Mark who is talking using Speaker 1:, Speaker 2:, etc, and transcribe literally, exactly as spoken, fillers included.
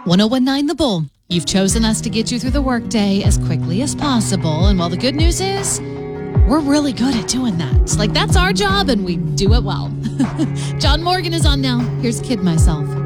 Speaker 1: ten nineteen The Bull. You've chosen us to get you through the workday as quickly as possible. And while the good news is, we're really good at doing that. Like, that's our job, and we do it well. John Morgan is on now. Here's Kid Myself.